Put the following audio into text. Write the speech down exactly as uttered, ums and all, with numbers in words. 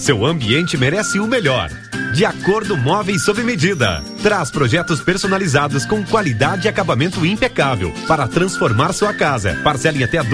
Seu ambiente merece o melhor. De Acordo Móveis sob medida. Traz projetos personalizados com qualidade e acabamento impecável para transformar sua casa. Parcele até